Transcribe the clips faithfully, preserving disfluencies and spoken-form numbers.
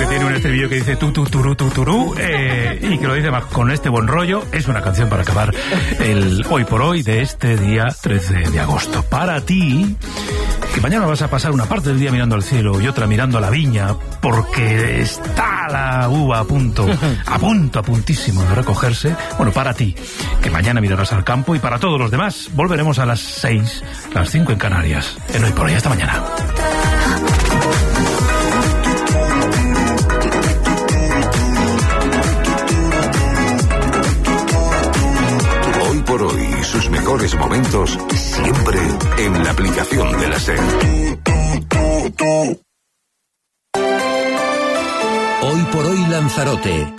tiene un estribillo que dice tu, tu, turú, tu, turú, eh, y que lo dice más con este buen rollo. Es una canción para acabar el hoy por hoy de este día trece de agosto. Para ti, que mañana vas a pasar una parte del día mirando al cielo y otra mirando a la viña, porque está la uva a punto, a punto, a puntísimo de recogerse. Bueno, para ti, que mañana mirarás al campo, y para todos los demás, volveremos a las seis, las cinco en Canarias, en Hoy por Hoy. Hasta mañana. Hoy por Hoy, sus mejores momentos siempre en la aplicación de la SER. Hoy por Hoy Lanzarote.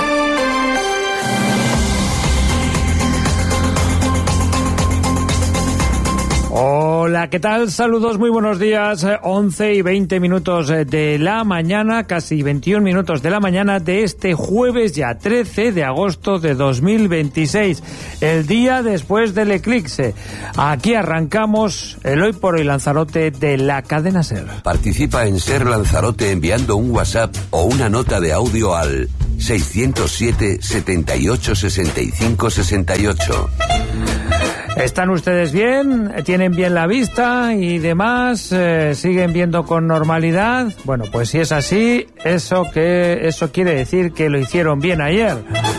Hola, ¿qué tal? Saludos, muy buenos días. once y veinte minutos de la mañana, casi veintiún minutos de la mañana de este jueves ya trece de agosto de dos mil veintiséis, el día después del eclipse. Aquí arrancamos el Hoy por Hoy Lanzarote de la cadena SER. Participa en SER Lanzarote enviando un WhatsApp o una nota de audio al seiscientos siete, setenta y ocho, sesenta y cinco, sesenta y ocho. ¿Están ustedes bien? ¿Tienen bien la vista y demás? Eh, ¿Siguen viendo con normalidad? Bueno, pues si es así, eso que eso quiere decir que lo hicieron bien ayer.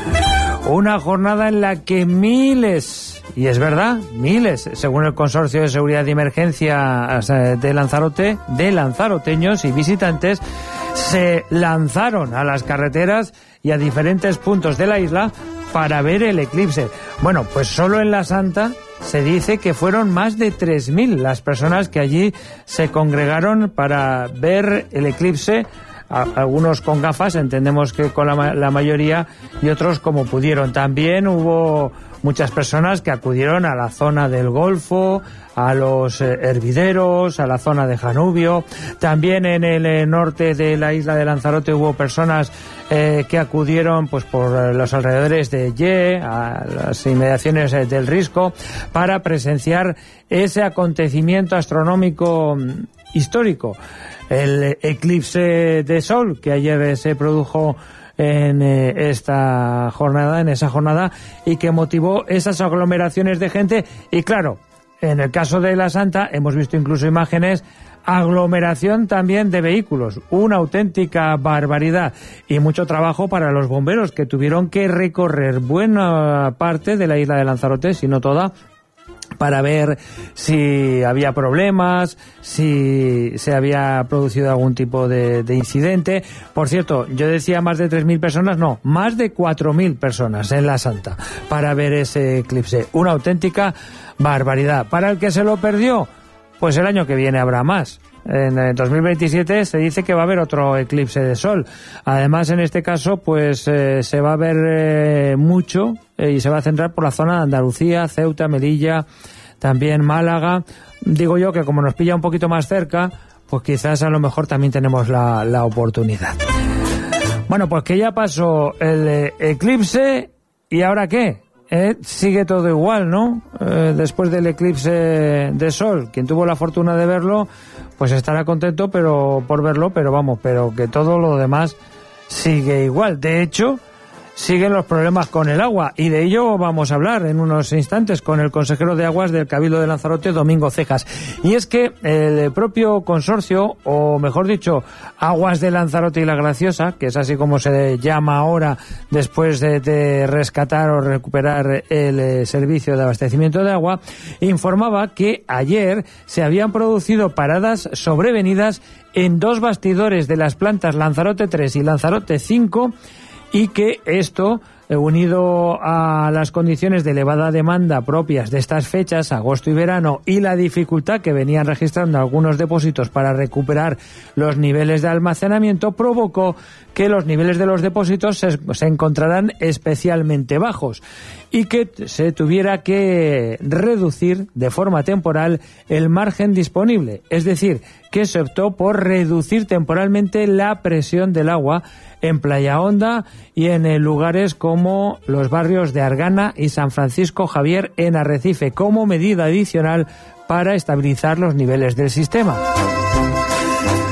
Una jornada en la que miles, y es verdad, miles, según el Consorcio de Seguridad y Emergencia de Lanzarote, de lanzaroteños y visitantes, se lanzaron a las carreteras y a diferentes puntos de la isla para ver el eclipse. Bueno, pues solo en La Santa se dice que fueron más de tres mil las personas que allí se congregaron para ver el eclipse, a, algunos con gafas, entendemos que con la, la mayoría, y otros como pudieron. También hubo muchas personas que acudieron a la zona del Golfo, a los eh, hervideros, a la zona de Janubio. También en el eh, norte de la isla de Lanzarote hubo personas eh, que acudieron pues por eh, los alrededores de Ye, a las inmediaciones eh, del Risco, para presenciar ese acontecimiento astronómico mm, histórico, el eh, eclipse de sol que ayer eh, se produjo en eh, esta jornada, en esa jornada, y que motivó esas aglomeraciones de gente. Y claro, en el caso de La Santa hemos visto incluso imágenes, aglomeración también de vehículos, una auténtica barbaridad, y mucho trabajo para los bomberos, que tuvieron que recorrer buena parte de la isla de Lanzarote, si no toda, para ver si había problemas, si se había producido algún tipo de, de incidente. Por cierto, yo decía más de tres mil personas, no, más de cuatro mil personas en La Santa para ver ese eclipse. Una auténtica barbaridad. Para el que se lo perdió, pues el año que viene habrá más. En el dos mil veintisiete se dice que va a haber otro eclipse de sol. Además, en este caso, pues eh, se va a ver eh, mucho eh, y se va a centrar por la zona de Andalucía, Ceuta, Melilla, también Málaga. Digo yo que como nos pilla un poquito más cerca, pues quizás a lo mejor también tenemos la, la oportunidad. Bueno, pues que ya pasó el eh, eclipse, ¿y ahora qué? Eh, sigue todo igual, ¿no? Eh, después del eclipse de sol, quien tuvo la fortuna de verlo, pues estará contento pero por verlo, pero vamos, pero que todo lo demás sigue igual. De hecho, siguen los problemas con el agua, y de ello vamos a hablar en unos instantes con el consejero de Aguas del Cabildo de Lanzarote, Domingo Cejas. Y es que el propio consorcio, o mejor dicho, Aguas de Lanzarote y La Graciosa, que es así como se llama ahora después de, de rescatar o recuperar el eh, servicio de abastecimiento de agua, informaba que ayer se habían producido paradas sobrevenidas en dos bastidores de las plantas Lanzarote tres y Lanzarote cinco, y que esto, unido a las condiciones de elevada demanda propias de estas fechas, agosto y verano, y la dificultad que venían registrando algunos depósitos para recuperar los niveles de almacenamiento, provocó que los niveles de los depósitos se, se encontraran especialmente bajos y que se tuviera que reducir de forma temporal el margen disponible. Es decir, que se optó por reducir temporalmente la presión del agua en Playa Honda y en lugares como los barrios de Argana y San Francisco Javier en Arrecife, como medida adicional para estabilizar los niveles del sistema.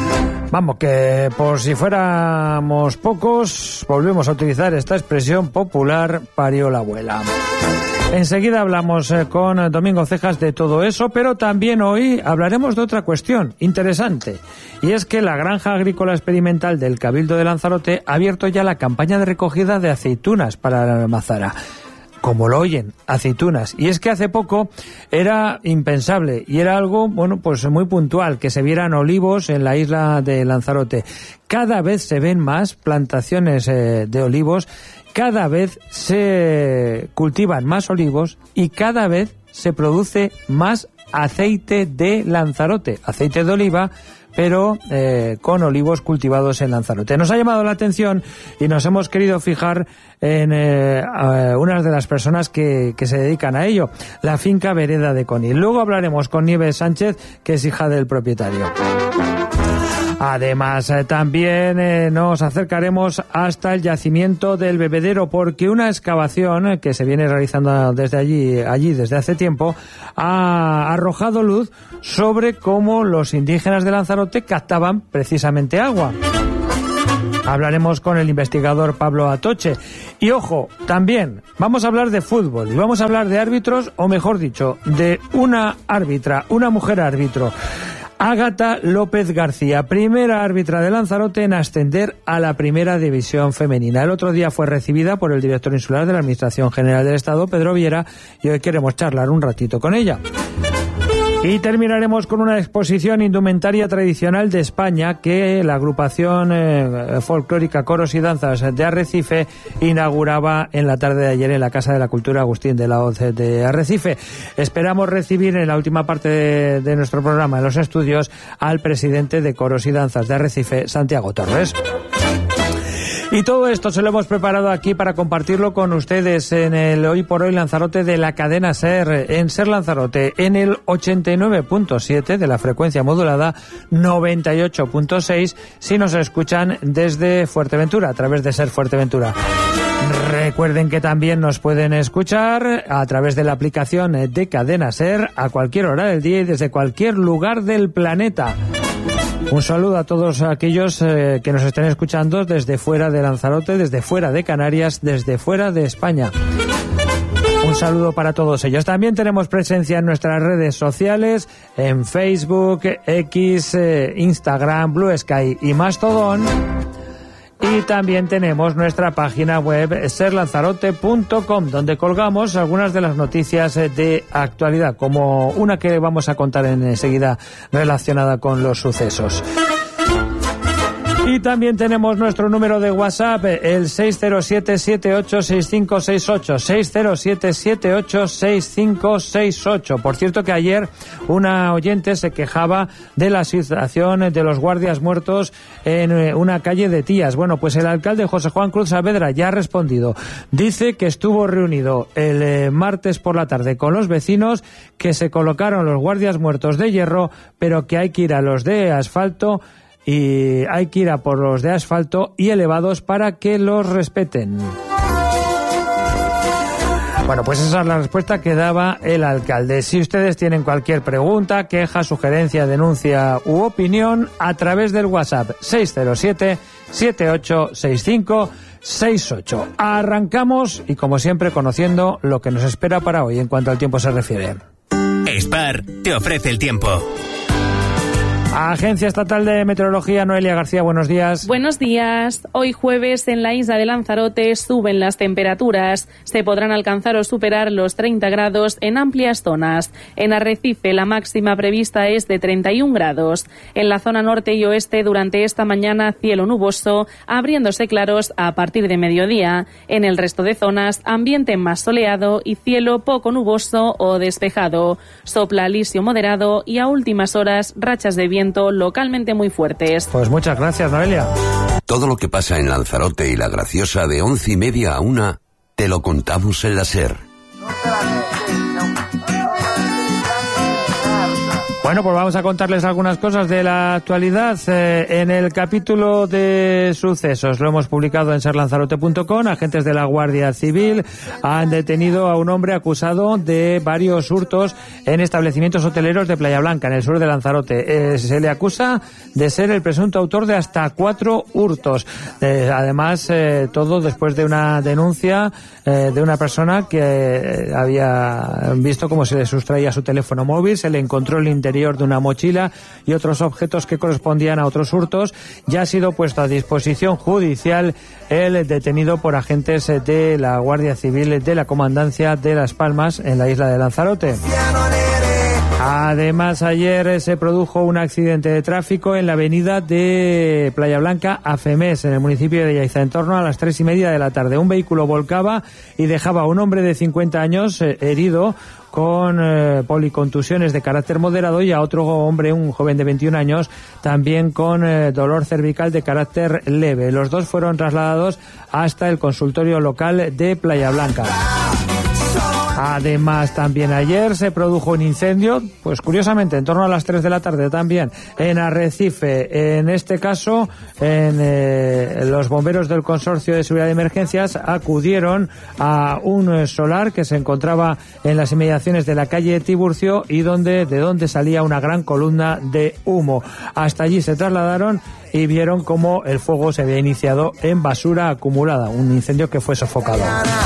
Vamos, que por si fuéramos pocos, volvemos a utilizar esta expresión popular, parió la abuela. Enseguida hablamos eh, con Domingo Cejas de todo eso, pero también hoy hablaremos de otra cuestión interesante, y es que la Granja Agrícola Experimental del Cabildo de Lanzarote ha abierto ya la campaña de recogida de aceitunas para la Almazara. Como lo oyen, aceitunas. Y es que hace poco era impensable y era algo, bueno, pues muy puntual, que se vieran olivos en la isla de Lanzarote. Cada vez se ven más plantaciones eh, de olivos, cada vez se cultivan más olivos y cada vez se produce más aceite de Lanzarote, aceite de oliva, pero eh, con olivos cultivados en Lanzarote. Nos ha llamado la atención y nos hemos querido fijar en eh, una de las personas que, que se dedican a ello, la finca Vereda de Conil. Luego hablaremos con Nieves Sánchez, que es hija del propietario. Además, eh, también eh, nos acercaremos hasta el yacimiento del Bebedero, porque una excavación eh, que se viene realizando desde allí, allí desde hace tiempo, ha arrojado luz sobre cómo los indígenas de Lanzarote captaban precisamente agua. Hablaremos con el investigador Pablo Atoche. Y ojo, también vamos a hablar de fútbol y vamos a hablar de árbitros, o mejor dicho, de una árbitra, una mujer árbitro. Ágata López García, primera árbitra de Lanzarote en ascender a la primera división femenina. El otro día fue recibida por el director insular de la Administración General del Estado, Pedro Viera, y hoy queremos charlar un ratito con ella. Y terminaremos con una exposición indumentaria tradicional de España que la agrupación eh, folclórica Coros y Danzas de Arrecife inauguraba en la tarde de ayer en la Casa de la Cultura Agustín de la Hoz de Arrecife. Esperamos recibir en la última parte de, de nuestro programa en los estudios al presidente de Coros y Danzas de Arrecife, Santiago Torres. Y todo esto se lo hemos preparado aquí para compartirlo con ustedes en el Hoy por Hoy Lanzarote de la cadena SER, en SER Lanzarote, en el ochenta y nueve punto siete de la frecuencia modulada, noventa y ocho punto seis si nos escuchan desde Fuerteventura, a través de SER Fuerteventura. Recuerden que también nos pueden escuchar a través de la aplicación de Cadena SER a cualquier hora del día y desde cualquier lugar del planeta. Un saludo a todos aquellos eh, que nos estén escuchando desde fuera de Lanzarote, desde fuera de Canarias, desde fuera de España. Un saludo para todos ellos. También tenemos presencia en nuestras redes sociales, en Facebook, X, eh, Instagram, Blue Sky y Mastodon. Y también tenemos nuestra página web ser lanzarote punto com, donde colgamos algunas de las noticias de actualidad, como una que vamos a contar enseguida relacionada con los sucesos. Y también tenemos nuestro número de WhatsApp, el seis cero siete, siete ocho seis cinco seis ocho, seis cero siete, siete ocho seis cinco seis ocho. Por cierto que ayer una oyente se quejaba de la situación de los guardias muertos en una calle de Tías. Bueno, pues el alcalde José Juan Cruz Saavedra ya ha respondido. Dice que estuvo reunido el eh, martes por la tarde con los vecinos, que se colocaron los guardias muertos de hierro, pero que hay que ir a los de asfalto y hay que ir a por los de asfalto y elevados para que los respeten. Bueno, pues esa es la respuesta que daba el alcalde. Si ustedes tienen cualquier pregunta, queja, sugerencia, denuncia u opinión, a través del WhatsApp seis cero siete, siete ocho seis cinco seis ocho. Arrancamos y, como siempre, conociendo lo que nos espera para hoy en cuanto al tiempo se refiere. Spar te ofrece el tiempo. Agencia Estatal de Meteorología, Noelia García, buenos días. Buenos días. Hoy jueves en la isla de Lanzarote suben las temperaturas. Se podrán alcanzar o superar los treinta grados en amplias zonas. En Arrecife la máxima prevista es de treinta y un grados. En la zona norte y oeste durante esta mañana cielo nuboso, abriéndose claros a partir de mediodía. En el resto de zonas ambiente más soleado y cielo poco nuboso o despejado. Sopla alisio moderado y a últimas horas rachas de viento localmente muy fuertes. Pues muchas gracias, Noelia. Todo lo que pasa en Lanzarote y La Graciosa de once y media a una, te lo contamos en la SER. Bueno, pues vamos a contarles algunas cosas de la actualidad. Eh, en el capítulo de sucesos, lo hemos publicado en ser lanzarote punto com, agentes de la Guardia Civil han detenido a un hombre acusado de varios hurtos en establecimientos hoteleros de Playa Blanca, en el sur de Lanzarote. Eh, se le acusa de ser el presunto autor de hasta cuatro hurtos. Eh, además, eh, todo después de una denuncia eh, de una persona que eh, había visto cómo se le sustraía su teléfono móvil, se le encontró el interior de una mochila y otros objetos que correspondían a otros hurtos. Ya ha sido puesto a disposición judicial el detenido por agentes de la Guardia Civil de la Comandancia de Las Palmas en la isla de Lanzarote. Además, ayer se produjo un accidente de tráfico en la avenida de Playa Blanca a Femés, en el municipio de Yaiza, en torno a las tres y media de la tarde. Un vehículo volcaba y dejaba a un hombre de cincuenta años eh, herido con eh, policontusiones de carácter moderado y a otro hombre, un joven de veintiún años, también con eh, dolor cervical de carácter leve. Los dos fueron trasladados hasta el consultorio local de Playa Blanca. Además, también ayer se produjo un incendio, pues curiosamente, en torno a las tres de la tarde también, en Arrecife. En este caso, en eh, los bomberos del Consorcio de Seguridad de Emergencias acudieron a un solar que se encontraba en las inmediaciones de la calle Tiburcio y donde, de donde salía una gran columna de humo. Hasta allí se trasladaron y vieron cómo el fuego se había iniciado en basura acumulada, un incendio que fue sofocado.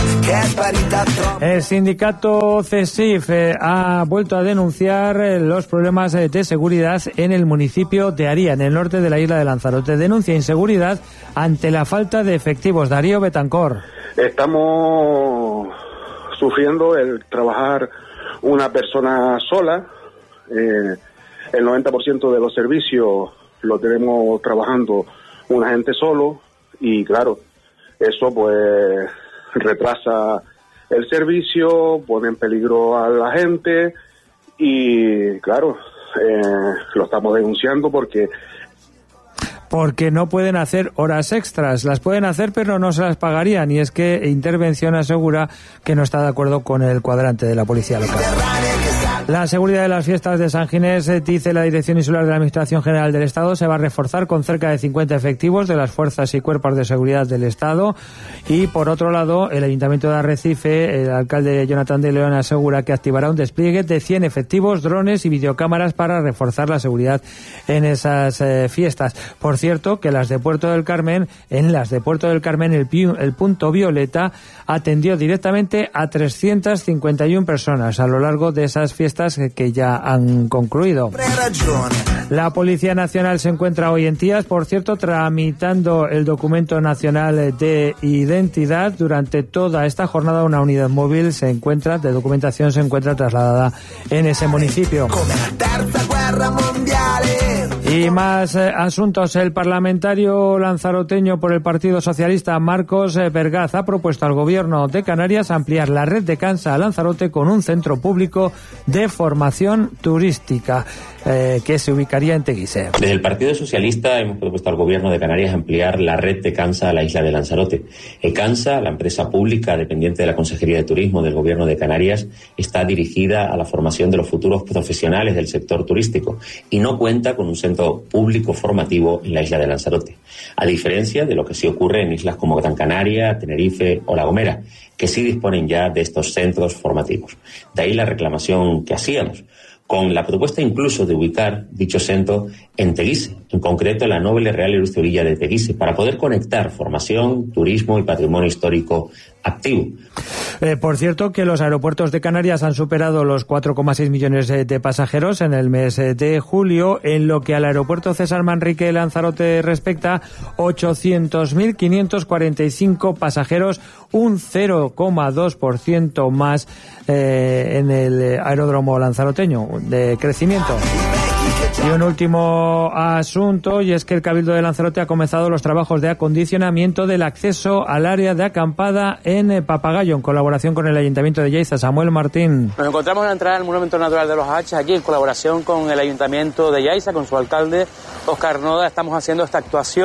El sindicato CESIF eh, ha vuelto a denunciar eh, los problemas eh, de seguridad en el municipio de Aría, en el norte de la isla de Lanzarote. Denuncia inseguridad ante la falta de efectivos. Darío Betancor. Estamos sufriendo el trabajar una persona sola. Eh, el noventa por ciento de los servicios lo tenemos trabajando una gente solo y claro, eso pues retrasa el servicio, pone en peligro a la gente y claro, eh, lo estamos denunciando porque porque no pueden hacer horas extras. Las pueden hacer, pero no se las pagarían. Y es que Intervención asegura que no está de acuerdo con el cuadrante de la policía local. La seguridad de las fiestas de San Ginés, dice la Dirección Insular de la Administración General del Estado, se va a reforzar con cerca de cincuenta efectivos de las fuerzas y cuerpos de seguridad del Estado. Y por otro lado, el Ayuntamiento de Arrecife, el alcalde Jonathan de León, asegura que activará un despliegue de cien efectivos, drones y videocámaras para reforzar la seguridad en esas eh, fiestas. Por cierto, que las de Puerto del Carmen, en las de Puerto del Carmen, el, el punto Violeta atendió directamente a trescientas cincuenta y una personas a lo largo de esas fiestas que ya han concluido. La Policía Nacional se encuentra hoy en Tías, por cierto, tramitando el documento nacional de identidad. Durante toda esta jornada una unidad móvil se encuentra, de documentación se encuentra trasladada en ese municipio. Y más eh, asuntos. El parlamentario lanzaroteño por el Partido Socialista, Marcos eh, Vergaz, ha propuesto al Gobierno de Canarias ampliar la red de Cansa a Lanzarote con un centro público de formación turística eh, que se ubicaría en Teguise. Desde el Partido Socialista hemos propuesto al Gobierno de Canarias ampliar la red de Cansa a la isla de Lanzarote. El Cansa, la empresa pública dependiente de la Consejería de Turismo del Gobierno de Canarias, está dirigida a la formación de los futuros profesionales del sector turístico y no cuenta con un centro público formativo en la isla de Lanzarote, a diferencia de lo que sí ocurre en islas como Gran Canaria, Tenerife o La Gomera, que sí disponen ya de estos centros formativos. De ahí la reclamación que hacíamos, con la propuesta incluso de ubicar dicho centro en Teguise, en concreto en la Noble Real Ilustre Villa de Teguise, para poder conectar formación, turismo y patrimonio histórico activo. Eh, por cierto, que los aeropuertos de Canarias han superado los cuatro coma seis millones de, de pasajeros en el mes de julio. En lo que al aeropuerto César Manrique de Lanzarote respecta, ochocientos mil quinientos cuarenta y cinco pasajeros, un cero coma dos por ciento más eh, en el aeródromo lanzaroteño de crecimiento. Y un último asunto, y es que el Cabildo de Lanzarote ha comenzado los trabajos de acondicionamiento del acceso al área de acampada en Papagayo, en colaboración con el Ayuntamiento de Yaiza. Samuel Martín. Nos encontramos en la entrada del Monumento Natural de los Haches, aquí en colaboración con el Ayuntamiento de Yaiza, con su alcalde, Óscar Noda. Estamos haciendo esta actuación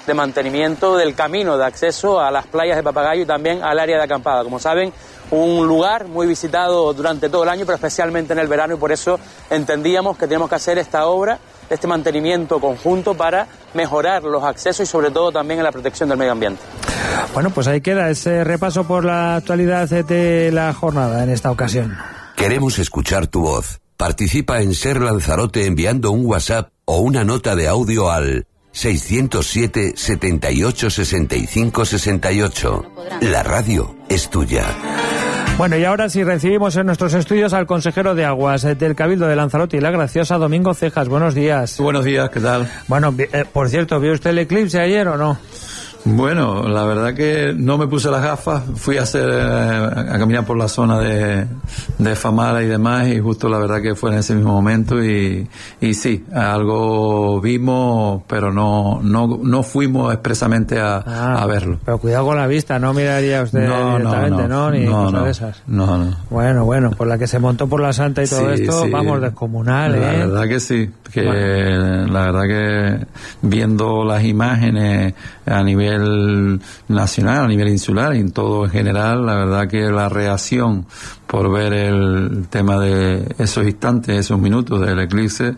de mantenimiento del camino de acceso a las playas de Papagayo y también al área de acampada. Como saben, un lugar muy visitado durante todo el año, pero especialmente en el verano, y por eso entendíamos que teníamos que hacer esta obra, este mantenimiento conjunto para mejorar los accesos y sobre todo también en la protección del medio ambiente. Bueno, pues ahí queda ese repaso por la actualidad de la jornada en esta ocasión. Queremos escuchar tu voz. Participa en Ser Lanzarote enviando un WhatsApp o una nota de audio al seiscientos siete, setenta y ocho, sesenta y cinco, sesenta y ocho. La radio es tuya. Bueno, y ahora sí recibimos en nuestros estudios al consejero de Aguas del Cabildo de Lanzarote y La Graciosa, Domingo Cejas. Buenos días. Buenos días, ¿qué tal? Bueno, eh, por cierto, ¿vio usted el eclipse ayer o no? Bueno, la verdad que no me puse las gafas, fui a hacer a caminar por la zona de, de Famara y demás, y justo la verdad que fue en ese mismo momento, y, y sí, algo vimos, pero no no no fuimos expresamente a, ah, a verlo. Pero cuidado con la vista, no miraría usted no, directamente, ¿no? no, no Ni no, cosas no, de esas. No, no. Bueno, bueno, por la que se montó por la Santa y todo sí, esto, sí. Vamos, descomunal, la ¿eh? La verdad que sí, que bueno. La verdad que viendo las imágenes a nivel nacional, a nivel insular y en todo en general, la verdad que la reacción por ver el tema de esos instantes, esos minutos del eclipse,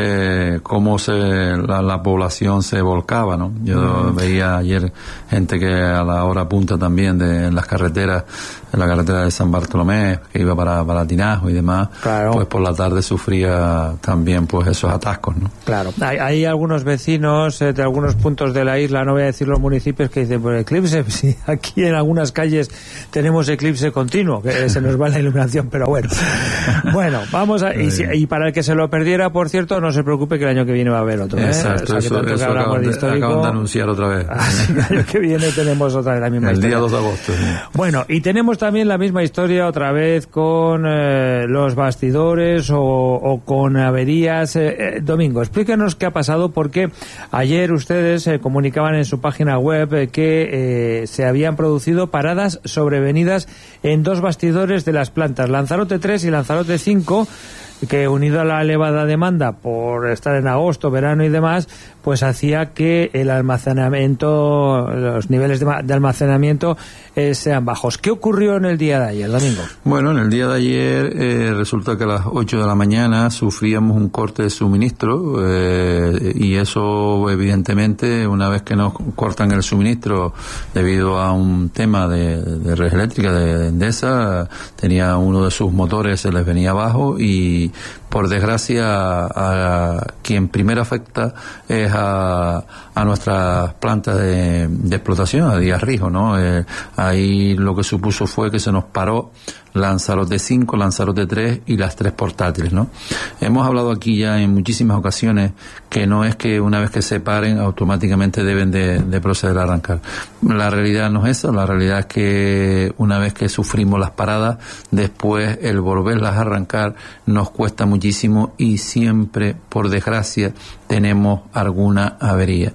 eh, cómo se la, la población se volcaba, ¿no? Yo mm. veía ayer gente que a la hora punta también de en las carreteras, en la carretera de San Bartolomé, que iba para, para Tinajo y demás, claro. Pues por la tarde sufría también pues esos atascos, ¿no? Claro. Hay, hay algunos vecinos eh, de algunos puntos de la isla, no voy a decir los municipios, que dicen, pues eclipse, sí, aquí en algunas calles tenemos eclipse continuo, que se nos va la iluminación, pero bueno. Bueno, vamos a... Y, si, y para el que se lo perdiera, por cierto, no se preocupe que el año que viene va a haber otro. Exacto, ¿eh? O sea, eso, eso acaban, de, histórico, acaban de anunciar otra vez. Así que el año que viene tenemos otra vez la misma el historia. El día dos de agosto. Sí. Bueno, y tenemos también la misma historia otra vez con eh, los bastidores o, o con averías. Eh, eh, Domingo, explíquenos qué ha pasado, porque ayer ustedes eh, comunicaban en su página web eh, que eh, se habían producido paradas sobrevenidas en dos bastidores de las plantas Lanzarote tres y Lanzarote cinco, que unido a la elevada demanda por estar en agosto, verano y demás, pues hacía que el almacenamiento, los niveles de, de almacenamiento eh, sean bajos. ¿Qué ocurrió en el día de ayer, Domingo? Bueno, en el día de ayer eh, resulta que a las ocho de la mañana sufríamos un corte de suministro eh, y eso evidentemente, una vez que nos cortan el suministro debido a un tema de, de red eléctrica de Endesa, tenía uno de sus motores, se les venía abajo, y por desgracia a, a quien primero afecta es a, a nuestras plantas de, de explotación, a Díaz Rijo, ¿no? Eh, ahí lo que supuso fue que se nos paró Lanzarote cinco, Lanzarote tres y las tres portátiles, ¿no? Hemos hablado aquí ya en muchísimas ocasiones que no es que una vez que se paren automáticamente deben de, de proceder a arrancar. La realidad no es eso, la realidad es que una vez que sufrimos las paradas, después el volverlas a arrancar nos cuesta muchísimo y siempre, por desgracia, tenemos alguna avería.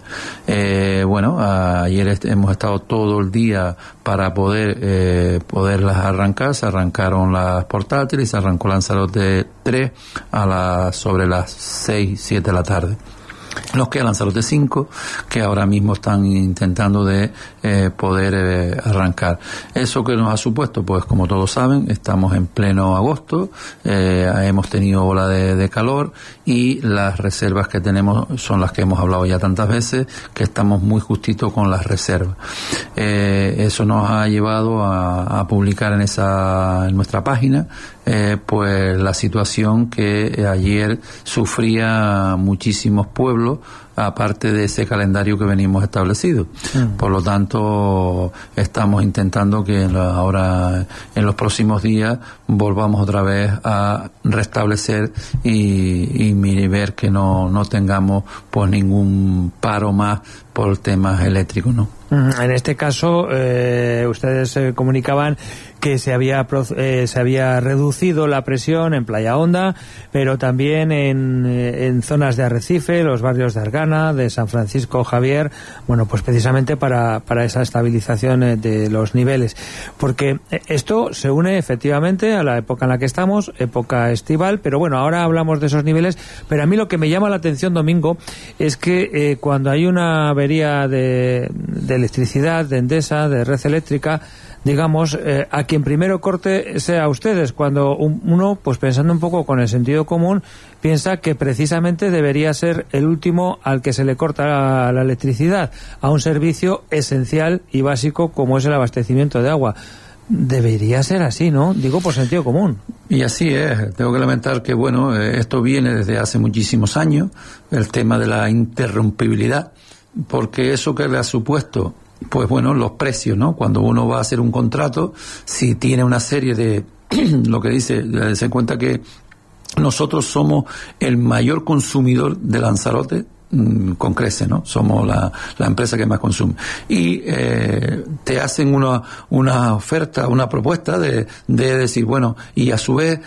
Eh, bueno, ayer est- hemos estado todo el día para poder eh, poderlas arrancar. Se arrancaron las portátiles, se arrancó Lanzarote tres a la, sobre las seis, siete de la tarde. Nos queda Lanzarote cinco, que ahora mismo están intentando de eh, poder eh, arrancar. ¿Eso que nos ha supuesto? Pues como todos saben, estamos en pleno agosto, eh, hemos tenido ola de, de calor y las reservas que tenemos son las que hemos hablado ya tantas veces, que estamos muy justitos con las reservas. Eh, eso nos ha llevado a, a publicar en esa en nuestra página eh, pues la situación que ayer sufría muchísimos pueblos, aparte de ese calendario que venimos establecido. Mm. Por lo tanto, estamos intentando que ahora, en los próximos días, volvamos otra vez a restablecer y, y ver que no, no tengamos pues ningún paro más por temas eléctricos, ¿no? En este caso, eh, ustedes eh, comunicaban que se había eh, se había reducido la presión en Playa Honda, pero también en, en zonas de Arrecife, los barrios de Argana, de San Francisco Javier, bueno, pues precisamente para, para esa estabilización de los niveles. Porque esto se une efectivamente a la época en la que estamos, época estival, pero bueno, ahora hablamos de esos niveles, pero a mí lo que me llama la atención, Domingo, es que eh, cuando hay una avería de, de electricidad, de Endesa, de red eléctrica, digamos, eh, a quien primero corte sea ustedes, cuando un, uno, pues pensando un poco con el sentido común, piensa que precisamente debería ser el último al que se le corta la, la electricidad, a un servicio esencial y básico como es el abastecimiento de agua. Debería ser así, ¿no? Digo por sentido común. Y así es. Tengo que lamentar que, bueno, eh, esto viene desde hace muchísimos años, el tema de la interrumpibilidad, porque eso que le ha supuesto, pues bueno, los precios, ¿no? Cuando uno va a hacer un contrato, si tiene una serie de, lo que dice, se cuenta que nosotros somos el mayor consumidor de Lanzarote con crece, ¿no? Somos la, la empresa que más consume. Y eh, te hacen una, una oferta, una propuesta de, de decir, bueno, y a su vez,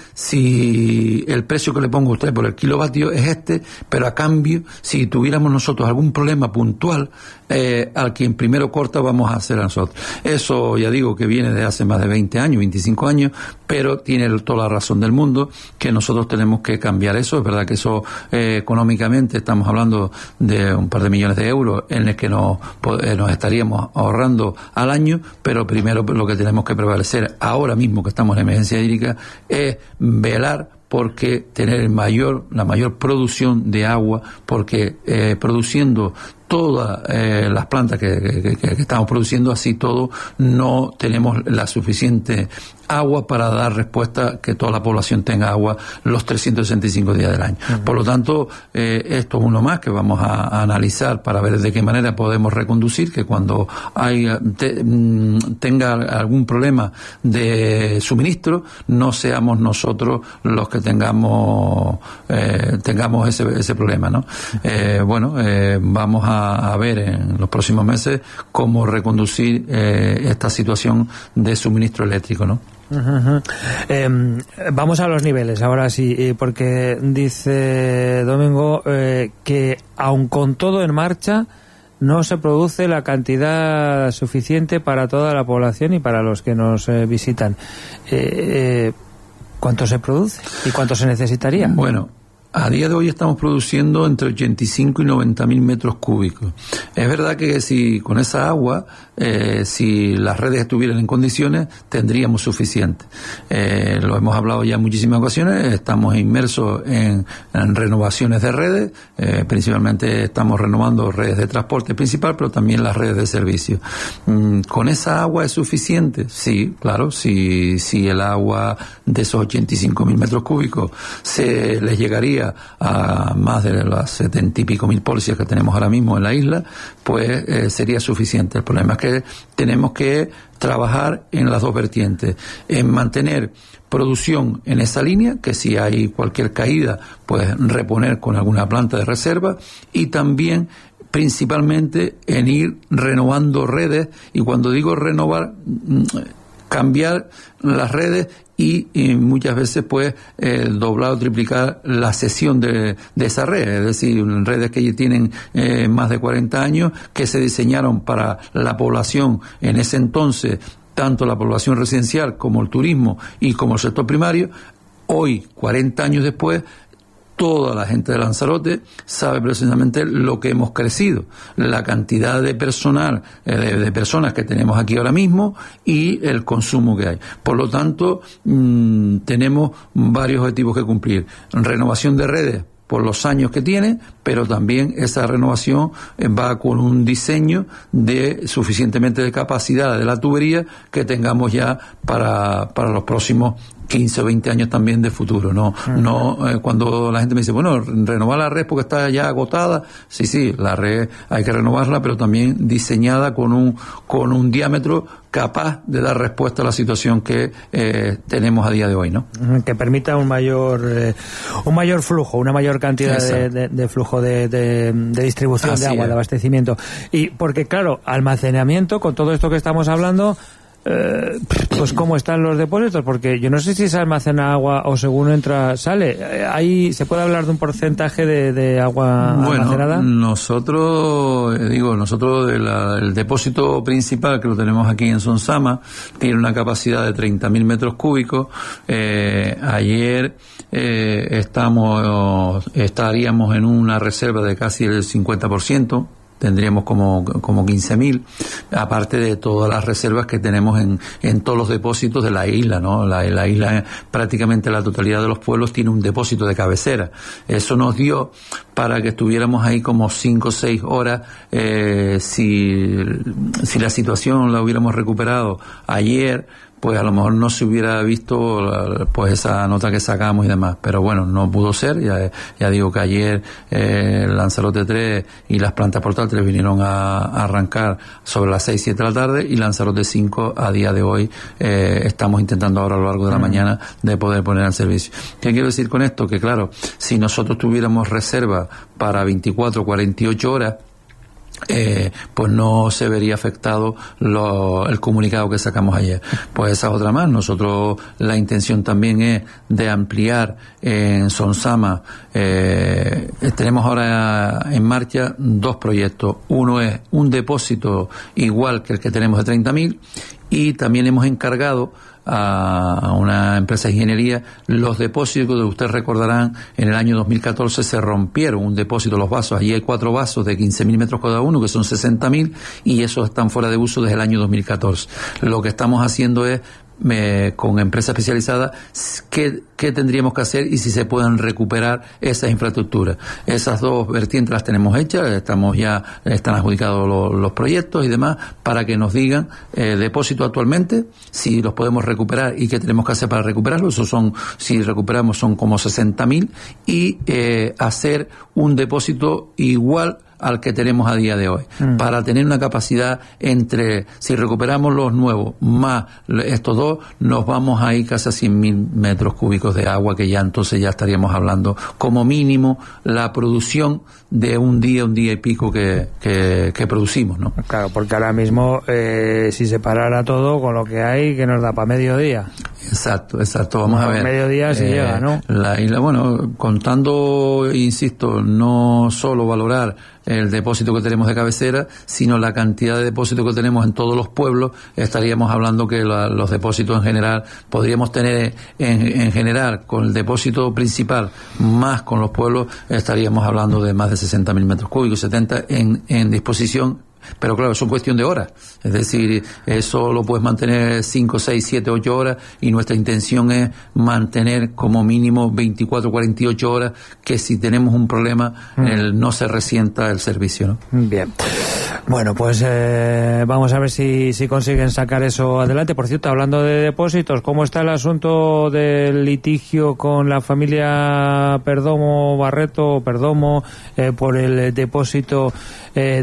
si el precio que le pongo a usted por el kilovatio es este, pero a cambio, si tuviéramos nosotros algún problema puntual, eh, al quien primero corta vamos a hacer a nosotros. Eso, ya digo, que viene de hace más de veinte años, veinticinco años, pero tiene toda la razón del mundo que nosotros tenemos que cambiar eso. Es verdad que eso, eh, económicamente, estamos hablando de un par de millones de euros en el que nos, nos estaríamos ahorrando al año, pero primero lo que tenemos que prevalecer ahora mismo que estamos en emergencia hídrica es velar porque tener el mayor, la mayor producción de agua, porque eh, produciendo todas eh, las plantas que, que, que, que estamos produciendo, así todo, no tenemos la suficiente agua para dar respuesta que toda la población tenga agua los trescientos sesenta y cinco días del año. Uh-huh. Por lo tanto, eh, esto es uno más que vamos a, a analizar para ver de qué manera podemos reconducir, que cuando hay, te, tenga algún problema de suministro, no seamos nosotros los que tengamos eh, tengamos ese, ese problema, ¿no? Eh, bueno, eh, vamos a a ver en los próximos meses cómo reconducir eh, esta situación de suministro eléctrico, ¿no? Uh-huh. Eh, vamos a los niveles ahora sí, porque dice Domingo eh, que aun con todo en marcha no se produce la cantidad suficiente para toda la población y para los que nos eh, visitan. Eh, eh, ¿Cuánto se produce y cuánto se necesitaría? Bueno, a día de hoy estamos produciendo entre ochenta y cinco y noventa mil metros cúbicos. Es verdad que si con esa agua, eh, si las redes estuvieran en condiciones, tendríamos suficiente. Eh, lo hemos hablado ya en muchísimas ocasiones, estamos inmersos en, en renovaciones de redes, eh, principalmente estamos renovando redes de transporte principal, pero también las redes de servicio. Mm, ¿Con esa agua es suficiente? Sí, claro, si, si el agua de esos ochenta y cinco mil metros cúbicos se les llegaría a más de las setenta y pico mil policias que tenemos ahora mismo en la isla, pues eh, sería suficiente. El problema es que tenemos que trabajar en las dos vertientes, en mantener producción en esa línea, que si hay cualquier caída, pues reponer con alguna planta de reserva, y también principalmente en ir renovando redes, y cuando digo renovar, cambiar las redes y, y muchas veces pues eh, doblar o triplicar la sesión de, de esa red, es decir, redes que tienen eh, más de cuarenta años, que se diseñaron para la población en ese entonces, tanto la población residencial como el turismo y como el sector primario. Hoy, cuarenta años después, toda la gente de Lanzarote sabe precisamente lo que hemos crecido, la cantidad de personal, eh, de, de personas que tenemos aquí ahora mismo y el consumo que hay. Por lo tanto, mmm, tenemos varios objetivos que cumplir. Renovación de redes por los años que tiene, pero también esa renovación va con un diseño de suficientemente de capacidad de la tubería que tengamos ya para, para los próximos quince o veinte años también de futuro, no, uh-huh. no eh, cuando la gente me dice, bueno, renovar la red porque está ya agotada, sí, sí, la red hay que renovarla, pero también diseñada con un, con un diámetro capaz de dar respuesta a la situación que eh, tenemos a día de hoy, ¿no? Que permita un mayor eh, un mayor flujo, una mayor cantidad de, de, de flujo de, de, de distribución Así de agua, es. de abastecimiento. Y porque, claro, almacenamiento, con todo esto que estamos hablando, Eh, pues cómo están los depósitos, porque yo no sé si se almacena agua o según entra sale. Ahí se puede hablar de un porcentaje de, de agua bueno, almacenada. Nosotros, digo, nosotros de la, el depósito principal que lo tenemos aquí en Sonsama tiene una capacidad de treinta mil metros cúbicos. Eh, ayer eh, estamos estaríamos en una reserva de casi el cincuenta por ciento. Tendríamos como, como quince mil, aparte de todas las reservas que tenemos en, en todos los depósitos de la isla, ¿no? La, la isla, prácticamente la totalidad de los pueblos tiene un depósito de cabecera. Eso nos dio para que estuviéramos ahí como cinco o seis horas, eh, si, si la situación la hubiéramos recuperado ayer, pues a lo mejor no se hubiera visto pues esa nota que sacamos y demás, pero bueno, no pudo ser. Ya, ya digo que ayer eh, Lanzarote tres y las plantas portátiles vinieron a, a arrancar sobre las seis, siete de la tarde, y Lanzarote cinco a día de hoy eh, estamos intentando ahora a lo largo de la mm. mañana de poder poner al servicio. ¿Qué quiero decir con esto? Que claro, si nosotros tuviéramos reserva para veinticuatro, cuarenta y ocho horas, Eh, pues no se vería afectado lo, el comunicado que sacamos ayer. Pues esa es otra más. Nosotros la intención también es de ampliar en Sonsama. Eh, tenemos ahora en marcha dos proyectos. Uno es un depósito igual que el que tenemos de treinta mil, y también hemos encargado a una empresa de ingeniería los depósitos que ustedes recordarán en el año dos mil catorce se rompieron un depósito, los vasos. Allí hay cuatro vasos de quince mil metros cada uno, que son sesenta mil, y esos están fuera de uso desde el año dos mil catorce. Lo que estamos haciendo es Me, con empresas especializadas, ¿qué, qué tendríamos que hacer y si se pueden recuperar esas infraestructuras. Esas dos vertientes las tenemos hechas, estamos ya, están adjudicados los, los proyectos y demás, para que nos digan eh, depósito actualmente, si los podemos recuperar y qué tenemos que hacer para recuperarlos. Esos son, si recuperamos son como sesenta mil, y eh, hacer un depósito igual al que tenemos a día de hoy, mm. para tener una capacidad entre, si recuperamos los nuevos más estos dos, nos vamos a ir casi a cien mil metros cúbicos de agua, que ya entonces ya estaríamos hablando como mínimo la producción de un día, un día y pico que, que, que producimos, ¿no? Claro, porque ahora mismo eh, si se parara todo con lo que hay, que nos da para mediodía. Exacto, exacto, vamos a ver. Mediodía si eh, llega, ¿no? La isla, bueno, contando, insisto, no solo valorar el depósito que tenemos de cabecera, sino la cantidad de depósitos que tenemos en todos los pueblos, estaríamos hablando que la, los depósitos en general, podríamos tener en, en general, con el depósito principal, más con los pueblos, estaríamos hablando de más de sesenta mil metros cúbicos, setenta en, en disposición. Pero claro, es una cuestión de horas, es decir, eso lo puedes mantener cinco, seis, siete, ocho horas, y nuestra intención es mantener como mínimo veinticuatro, cuarenta y ocho horas, que si tenemos un problema mm. el, no se resienta el servicio, ¿no? Bien. Bueno, pues eh, vamos a ver si, si consiguen sacar eso adelante. Por cierto, hablando de depósitos, ¿cómo está el asunto del litigio con la familia Perdomo Barreto, Perdomo, eh, por el depósito eh,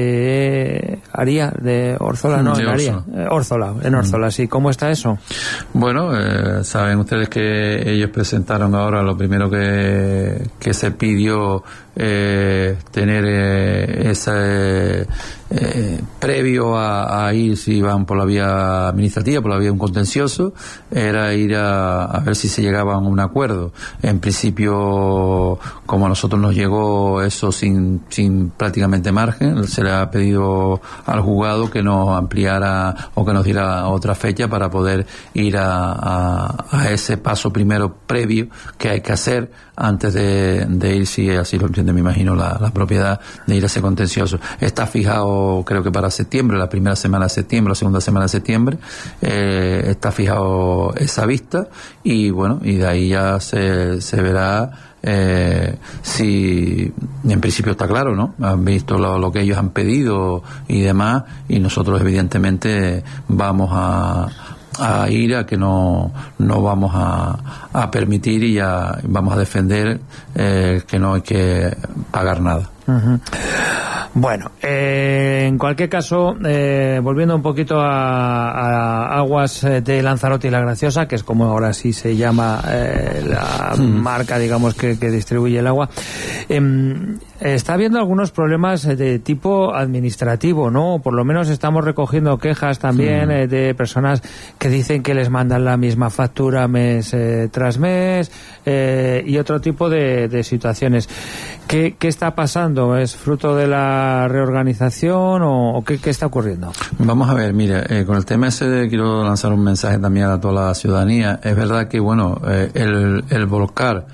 de Aría, de Órzola, no, de en Aría, eh, Órzola, en Órzola, sí. ¿Cómo está eso? Bueno, eh, saben ustedes que ellos presentaron ahora, lo primero que, que se pidió eh, tener eh, ese eh, previo a, a ir, si iban por la vía administrativa, por la vía de un contencioso, era ir a, a ver si se llegaba a un acuerdo. En principio, como a nosotros nos llegó eso sin, sin prácticamente margen, se le ha pedido al juzgado que nos ampliara o que nos diera otra fecha para poder ir a, a, a ese paso primero previo que hay que hacer antes de, de ir, si así lo entiende, me imagino, la, la propiedad, de ir a ese contencioso. Está fijado, creo que para septiembre, la primera semana de septiembre, la segunda semana de septiembre, eh, está fijado esa vista, y bueno, y de ahí ya se, se verá eh, si, en principio está claro, ¿no? Han visto lo, lo que ellos han pedido y demás, y nosotros evidentemente vamos a a ir a que no, no vamos a, a permitir y a, vamos a defender eh, que no hay que pagar nada. Uh-huh. Bueno, eh, en cualquier caso, eh, volviendo un poquito a, a aguas de Lanzarote y La Graciosa, que es como ahora sí se llama eh, la hmm. marca, digamos, que, que distribuye el agua, eh, está habiendo algunos problemas de tipo administrativo, ¿no? Por lo menos estamos recogiendo quejas también hmm. eh, de personas que dicen que les mandan la misma factura mes eh, tras mes eh, y otro tipo de, de situaciones. ¿Qué, ¿Qué está pasando? ¿Es fruto de la reorganización o, o qué, qué está ocurriendo? Vamos a ver, mire, eh, con el tema ese de, quiero lanzar un mensaje también a toda la ciudadanía. Es verdad que, bueno, eh, el, el volcar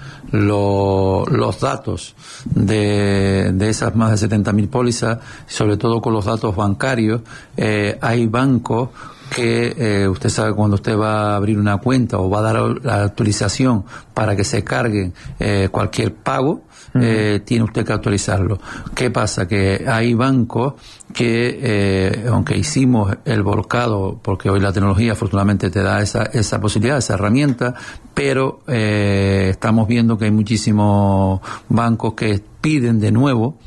lo, los datos de, de esas más de setenta mil pólizas, sobre todo con los datos bancarios, eh, hay bancos que eh, usted sabe, cuando usted va a abrir una cuenta o va a dar la autorización para que se carguen eh, cualquier pago, eh, tiene usted que actualizarlo. ¿Qué pasa? Que hay bancos que, eh, aunque hicimos el volcado, porque hoy la tecnología afortunadamente te da esa, esa posibilidad, esa herramienta, pero eh, estamos viendo que hay muchísimos bancos que piden de nuevo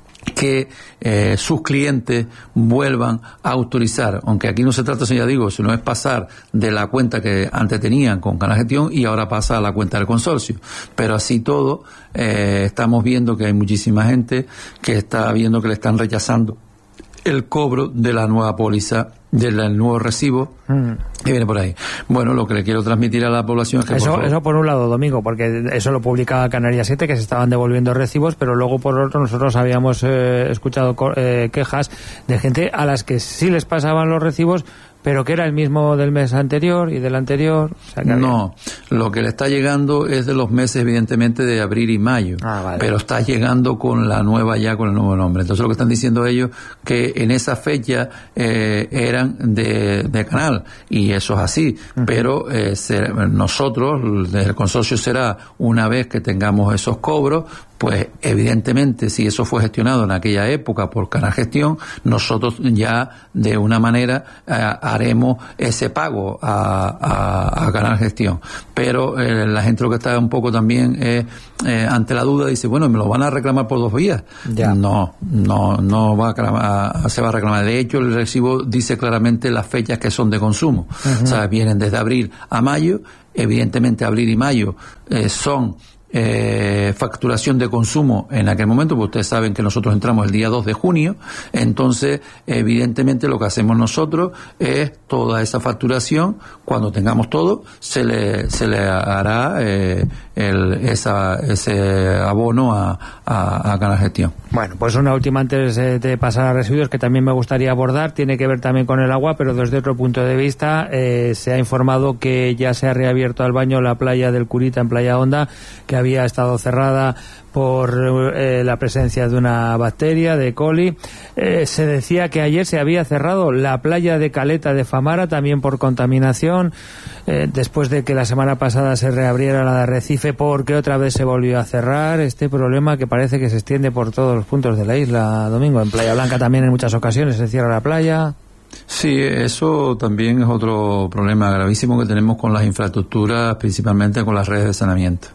que eh, sus clientes vuelvan a autorizar, aunque aquí no se trata, ya digo, sino es pasar de la cuenta que antes tenían con Canal Gestión y ahora pasa a la cuenta del consorcio. Pero así todo, eh, estamos viendo que hay muchísima gente que está viendo que le están rechazando el cobro de la nueva póliza, del nuevo recibo mm. que viene por ahí. Bueno, lo que le quiero transmitir a la población es que eso por, eso por un lado, Domingo, porque eso lo publicaba Canarias siete, que se estaban devolviendo recibos, pero luego por otro nosotros habíamos eh, escuchado eh, quejas de gente a las que sí les pasaban los recibos, pero que era el mismo del mes anterior y del anterior. O sea, que no, había... lo que le está llegando es de los meses, evidentemente, de abril y mayo, ah, vale. pero está llegando con la nueva, ya con el nuevo nombre. Entonces lo que están diciendo ellos, que en esa fecha eh, eran de, de Canal, y eso es así, uh-huh. pero eh, se, nosotros, desde el consorcio, será una vez que tengamos esos cobros, pues evidentemente si eso fue gestionado en aquella época por Canal Gestión, nosotros ya de una manera eh, haremos ese pago a, a, a Canal Gestión. Pero eh, la gente lo que está un poco también eh, eh, ante la duda dice, bueno, ¿me lo van a reclamar por dos vías? Ya. No, no, no va a reclamar, se va a reclamar. De hecho, el recibo dice claramente las fechas que son de consumo. Uh-huh. O sea, vienen desde abril a mayo. Evidentemente abril y mayo eh, son Eh, facturación de consumo en aquel momento, porque ustedes saben que nosotros entramos el día dos de junio, entonces evidentemente lo que hacemos nosotros es toda esa facturación, cuando tengamos todo, se le se le hará eh, el, esa, ese abono a, a, a Canal Gestión. Bueno, pues una última antes de, de pasar a residuos que también me gustaría abordar, tiene que ver también con el agua, pero desde otro punto de vista. Eh, se ha informado que ya se ha reabierto al baño la playa del Curita en Playa Honda, que había estado cerrada por eh, la presencia de una bacteria, de E. coli. Eh, se decía que ayer se había cerrado la playa de Caleta de Famara, también por contaminación, eh, después de que la semana pasada se reabriera la de Arrecife, porque otra vez se volvió a cerrar. Este problema que parece que se extiende por todos los puntos de la isla, Domingo. En Playa Blanca también en muchas ocasiones se cierra la playa. Sí, eso también es otro problema gravísimo que tenemos con las infraestructuras, principalmente con las redes de saneamiento.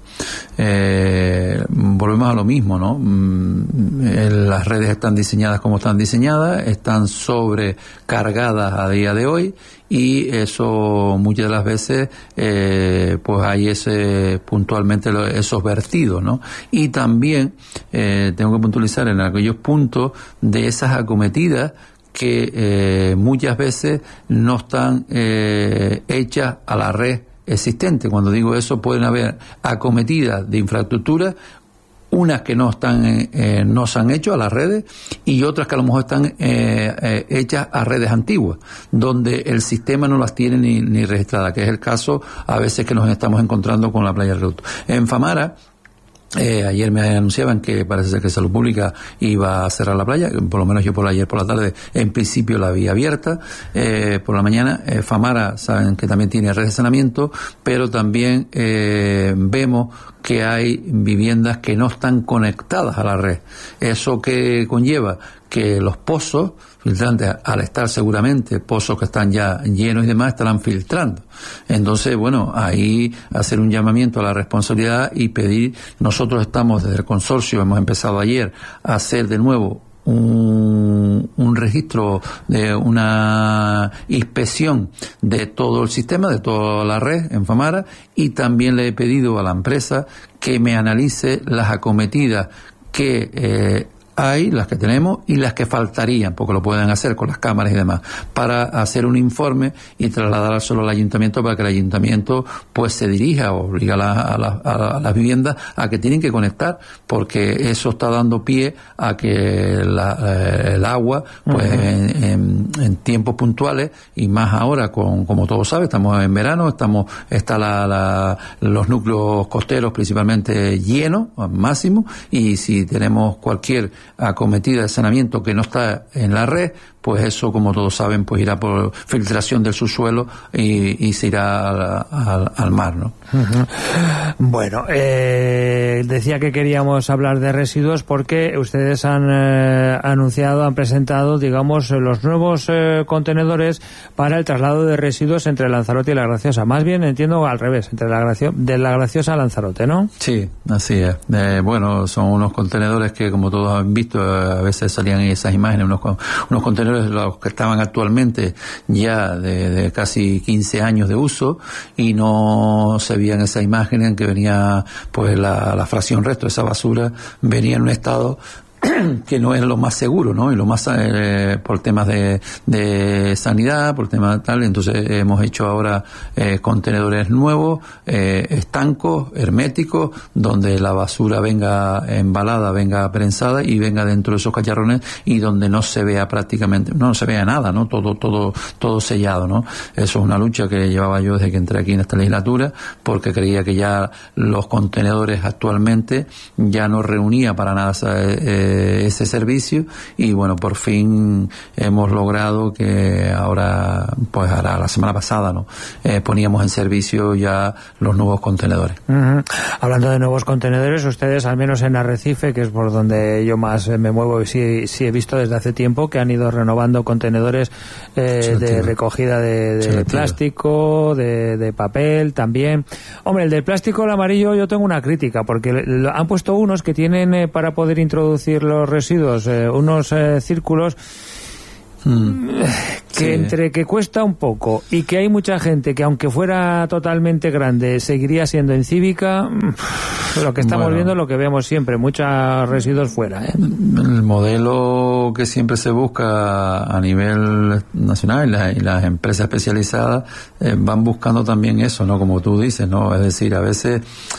Eh, volvemos a lo mismo, ¿no? Mm, las redes están diseñadas como están diseñadas, están sobrecargadas a día de hoy, y eso muchas de las veces eh, pues hay ese puntualmente esos vertidos, ¿no? Y también eh, tengo que puntualizar en aquellos puntos de esas acometidas que eh, muchas veces no están eh, hechas a la red existente. Cuando digo eso, pueden haber acometidas de infraestructura, unas que no están eh, no se han hecho a las redes, y otras que a lo mejor están eh, eh, hechas a redes antiguas, donde el sistema no las tiene ni, ni registradas, que es el caso a veces que nos estamos encontrando con la playa del Reducto. En Famara, Eh, ayer me anunciaban que parece ser que Salud Pública iba a cerrar la playa, por lo menos yo por ayer por la tarde en principio la vi abierta. Eh, por la mañana eh, Famara saben que también tiene red de saneamiento, pero también eh, vemos que hay viviendas que no están conectadas a la red. ¿Eso que conlleva? que los pozos filtrantes, al estar seguramente pozos que están ya llenos y demás, estarán filtrando. Entonces, bueno, ahí hacer un llamamiento a la responsabilidad y pedir, nosotros estamos desde el consorcio, hemos empezado ayer a hacer de nuevo Un, un registro de una inspección de todo el sistema, de toda la red en Famara, y también le he pedido a la empresa que me analice las acometidas que eh, hay, las que tenemos y las que faltarían, porque lo pueden hacer con las cámaras y demás, para hacer un informe y trasladárselo al ayuntamiento para que el ayuntamiento pues se dirija o obliga a, la, a, la, a las viviendas a que tienen que conectar, porque eso está dando pie a que la, eh, el agua pues uh-huh. en, en, en tiempos puntuales, y más ahora con, como todos saben, estamos en verano, estamos está la, la, los núcleos costeros principalmente llenos al máximo, y si tenemos cualquier acometida de saneamiento que no está en la red, pues eso, como todos saben, pues irá por filtración del subsuelo y, y se irá al, al, al mar, ¿no? Uh-huh. Bueno, eh, decía que queríamos hablar de residuos porque ustedes han eh, anunciado, han presentado, digamos, los nuevos eh, contenedores para el traslado de residuos entre Lanzarote y La Graciosa. Más bien, entiendo al revés, entre la Gracio- de La Graciosa a Lanzarote, ¿no? Sí, así es. Eh, bueno, son unos contenedores que, como todos han visto, a veces salían esas imágenes, unos, unos contenedores los que estaban actualmente ya de, de casi quince años de uso, y no se veían esas imágenes en que venía pues la, la fracción resto de esa basura, venía en un estado que no es lo más seguro, ¿no? Y lo más eh, por temas de, de sanidad, por temas tal. Entonces hemos hecho ahora eh, contenedores nuevos, eh, estancos, herméticos, donde la basura venga embalada, venga prensada y venga dentro de esos cacharrones, y donde no se vea prácticamente, no se vea nada, ¿no? Todo, todo, todo sellado, ¿no? Eso es una lucha que llevaba yo desde que entré aquí en esta legislatura, porque creía que ya los contenedores actualmente ya no reunía para nada eh, ese servicio, y bueno, por fin hemos logrado que ahora, pues ahora la semana pasada, ¿no? Eh, poníamos en servicio ya los nuevos contenedores. Uh-huh. Hablando de nuevos contenedores, ustedes, al menos en Arrecife, que es por donde yo más me muevo, y sí, sí he visto desde hace tiempo que han ido renovando contenedores eh, de recogida de, de plástico, de, de papel también. Hombre, el del plástico, el amarillo, yo tengo una crítica, porque han puesto unos que tienen eh, para poder introducir los residuos, eh, unos eh, círculos mm, que sí. Entre que cuesta un poco y que hay mucha gente que, aunque fuera totalmente grande, seguiría siendo incívica. Lo que estamos bueno. viendo es lo que vemos siempre, muchos residuos fuera, ¿eh? El modelo que siempre se busca a nivel nacional, y, la, y las empresas especializadas eh, van buscando también eso, ¿no? Como tú dices, ¿no? Es decir, a veces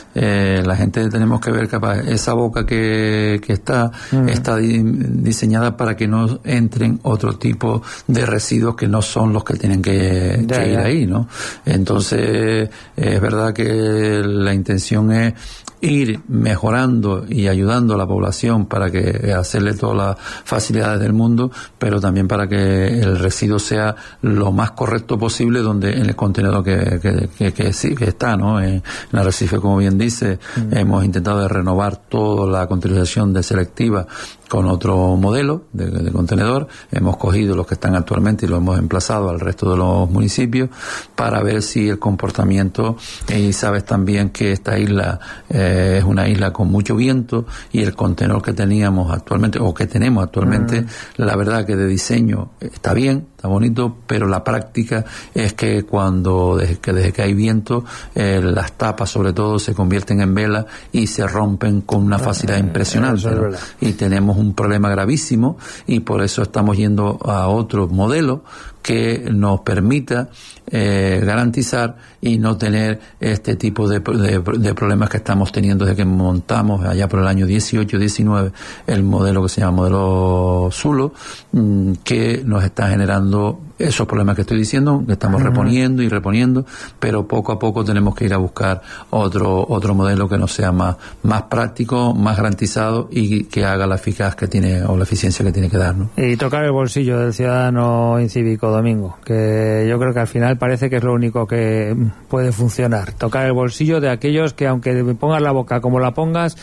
eh, la gente tenemos que ver capaz, esa boca que, que está, mm. está di, diseñada para que no entren otro tipo de residuos que no son los que tienen que, ya, que ir ya. ahí, ¿no? Entonces, es verdad que la intención es ir mejorando y ayudando a la población para que hacerle todas las facilidades del mundo, pero también para que el residuo sea lo más correcto posible donde en el contenedor que que, que, que sí que está, ¿no? En, en Arrecife, como bien dice, mm. hemos intentado de renovar toda la contaminación de selectiva con otro modelo de, de contenedor. Hemos cogido los que están actualmente y lo hemos emplazado al resto de los municipios para ver si el comportamiento, y sabes también que esta isla eh, es una isla con mucho viento, y el contenedor que teníamos actualmente, o que tenemos actualmente, mm. la verdad que de diseño está bien, está bonito, pero la práctica es que cuando, desde que, desde que hay viento, eh, las tapas sobre todo se convierten en vela y se rompen con una facilidad impresionante, ¿no? Y tenemos un problema gravísimo, y por eso estamos yendo a otro modelo que nos permita eh, garantizar y no tener este tipo de, de, de problemas que estamos teniendo desde que montamos allá por el año dieciocho diecinueve el modelo que se llama modelo Zulo, mmm, que nos está generando esos problemas que estoy diciendo, que estamos uh-huh. reponiendo y reponiendo, pero poco a poco tenemos que ir a buscar otro otro modelo que nos sea más más práctico, más garantizado, y que haga la eficaz que tiene, o la eficiencia que tiene que dar, ¿no? Y tocar el bolsillo del ciudadano incívico, Domingo, que yo creo que al final parece que es lo único que puede funcionar, tocar el bolsillo de aquellos que, aunque pongas la boca como la pongas,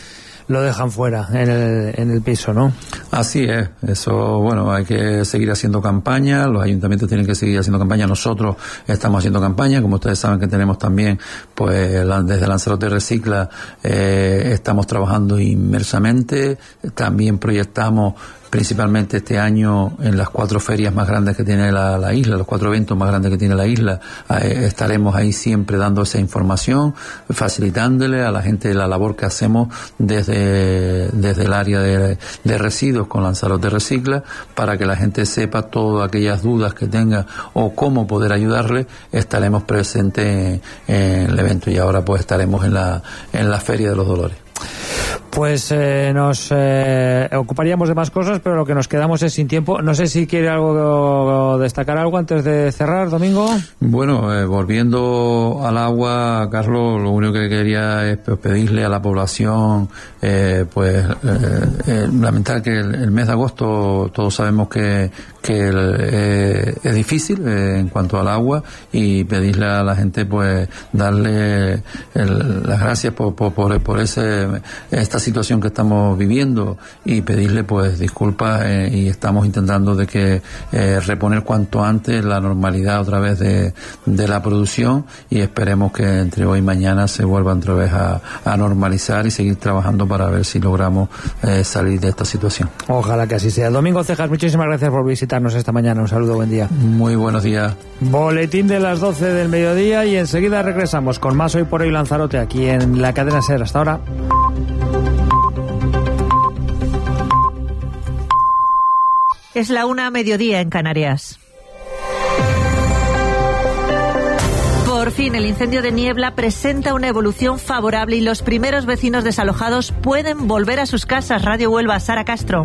lo dejan fuera en el, en el piso, ¿no? Así es, eso, bueno, hay que seguir haciendo campaña, los ayuntamientos tienen que seguir haciendo campaña, nosotros estamos haciendo campaña, como ustedes saben que tenemos también, pues desde Lanzarote Recicla eh, estamos trabajando inmersamente, también proyectamos principalmente este año en las cuatro ferias más grandes que tiene la, la isla, los cuatro eventos más grandes que tiene la isla, eh, estaremos ahí siempre dando esa información, facilitándole a la gente la labor que hacemos desde, desde el área de, de residuos con Lanzarote Recicla, para que la gente sepa todas aquellas dudas que tenga o cómo poder ayudarle. Estaremos presentes en, en el evento y ahora pues estaremos en la, en la Feria de los Dolores. Pues eh, nos eh, ocuparíamos de más cosas, pero lo que nos quedamos es sin tiempo. No sé si quiere algo destacar algo antes de cerrar, Domingo. Bueno, eh, volviendo al agua, Carlos, lo único que quería es pedirle a la población, eh, pues eh, eh, lamentar que el, el mes de agosto todos sabemos que que el, eh, es difícil eh, en cuanto al agua, y pedirle a la gente pues darle el, las gracias por por, por, por ese esta situación que estamos viviendo, y pedirle pues disculpas eh, y estamos intentando de que eh, reponer cuanto antes la normalidad otra vez de, de la producción, y esperemos que entre hoy y mañana se vuelva otra vez a, a normalizar y seguir trabajando para ver si logramos eh, salir de esta situación. Ojalá que así sea. Domingo Cejas, muchísimas gracias por visitarnos esta mañana. Un saludo, buen día. Muy buenos días. Boletín de las doce del mediodía y enseguida regresamos con más Hoy por Hoy Lanzarote aquí en la cadena SER. Hasta ahora. Es la una a mediodía en Canarias. Por fin, el incendio de Niebla presenta una evolución favorable y los primeros vecinos desalojados pueden volver a sus casas. Radio Huelva, Sara Castro.